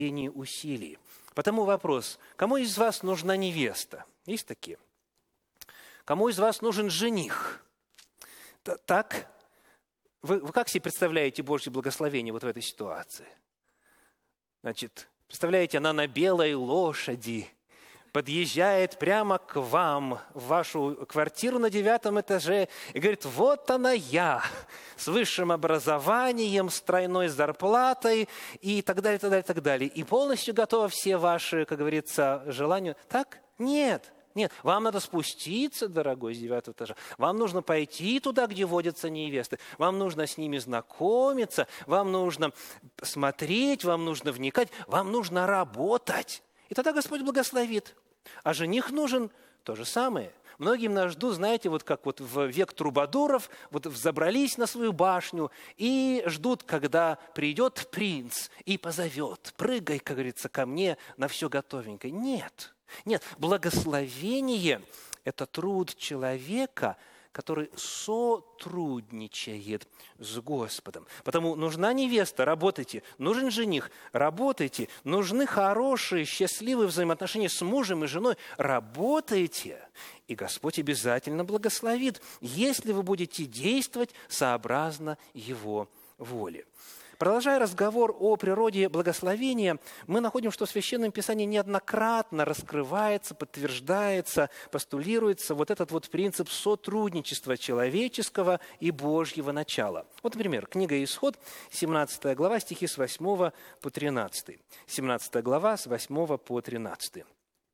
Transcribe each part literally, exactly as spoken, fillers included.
усилий. Потому вопрос, кому из вас нужна невеста? Есть такие? Кому из вас нужен жених? Так? Вы, вы как себе представляете Божье благословение вот в этой ситуации? Значит, представляете, она на белой лошади подъезжает прямо к вам, в вашу квартиру на девятом этаже, и говорит: вот она я, с высшим образованием, с тройной зарплатой, и так далее, так далее, так далее. И полностью готова все ваши, как говорится, желания. Так? Нет. Нет, вам надо спуститься, дорогой, с девятого этажа. Вам нужно пойти туда, где водятся невесты. Вам нужно с ними знакомиться. Вам нужно смотреть, вам нужно вникать. Вам нужно работать. И тогда Господь благословит. А жених нужен то же самое. Многие нас ждут, знаете, вот как вот в век трубадуров, вот взобрались на свою башню и ждут, когда придет принц и позовет: прыгай, как говорится, ко мне на все готовенькое. Нет. Нет, благословение – это труд человека, который сотрудничает с Господом. Потому нужна невеста – работайте, нужен жених – работайте, нужны хорошие, счастливые взаимоотношения с мужем и женой – работайте. И Господь обязательно благословит, если вы будете действовать сообразно Его воле. Продолжая разговор о природе благословения, мы находим, что в Священном Писании неоднократно раскрывается, подтверждается, постулируется вот этот вот принцип сотрудничества человеческого и Божьего начала. Вот, например, книга Исход, семнадцатая глава, стихи с восьмого по тринадцатый. семнадцатая глава, с восьмого по тринадцатый.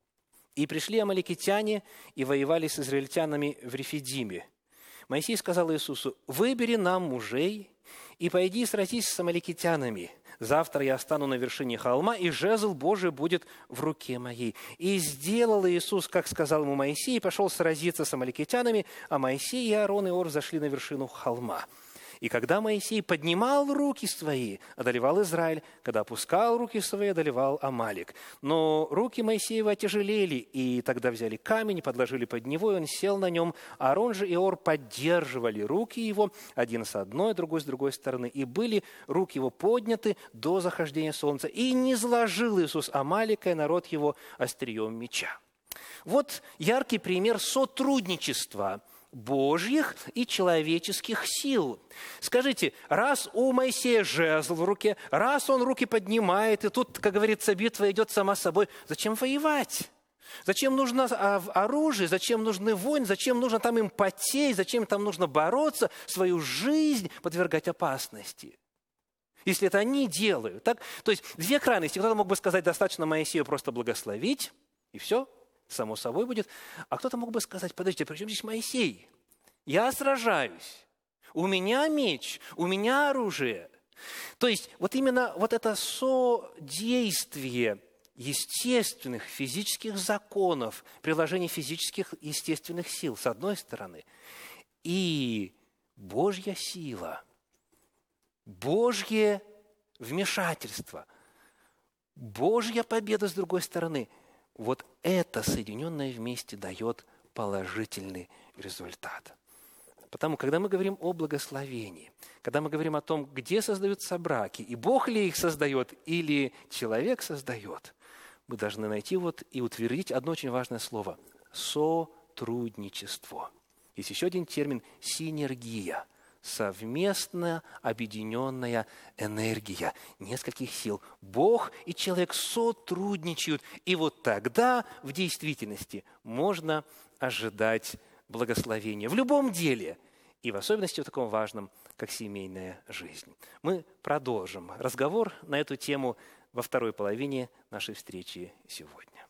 «И пришли амаликитяне и воевали с израильтянами в Рефидиме. Моисей сказал Иисусу: выбери нам мужей, и пойди сразись с амаликитянами. Завтра я стану на вершине холма, и жезл Божий будет в руке моей. И сделал Иисус, как сказал ему Моисей, и пошел сразиться с амаликитянами, а Моисей и Аарон и Ор зашли на вершину холма. И когда Моисей поднимал руки свои, одолевал Израиль, когда опускал руки свои, одолевал Амалик. Но руки Моисеева отяжелели, и тогда взяли камень, подложили под него, и он сел на нем. Аарон же и Ор поддерживали руки его, один с одной, другой с другой стороны, и были руки его подняты до захождения солнца. И не сложил Иисус Амалика и народ его острием меча». Вот яркий пример сотрудничества Божьих и человеческих сил. Скажите, раз у Моисея жезл в руке, раз он руки поднимает, и тут, как говорится, битва идет сама собой, зачем воевать? Зачем нужно оружие, зачем нужны войны, зачем нужно там им потеть, зачем там нужно бороться, свою жизнь подвергать опасности? Если это они делают. Так? То есть две крайности. Кто-то мог бы сказать: достаточно Моисею просто благословить, и все, само собой будет. А кто-то мог бы сказать: подождите, при чем здесь Моисей? Я сражаюсь. У меня меч, у меня оружие. То есть вот именно вот это содействие естественных физических законов, приложение физических естественных сил, с одной стороны, и Божья сила, Божье вмешательство, Божья победа, с другой стороны, вот это соединенное вместе дает положительный результат. Потому, когда мы говорим о благословении, когда мы говорим о том, где создаются браки, и Бог ли их создает, или человек создает, мы должны найти вот и утвердить одно очень важное слово – сотрудничество. Есть еще один термин – синергия. Совместная, объединенная энергия нескольких сил. Бог и человек сотрудничают, и вот тогда в действительности можно ожидать благословения в любом деле, и в особенности в таком важном, как семейная жизнь. Мы продолжим разговор на эту тему во второй половине нашей встречи сегодня.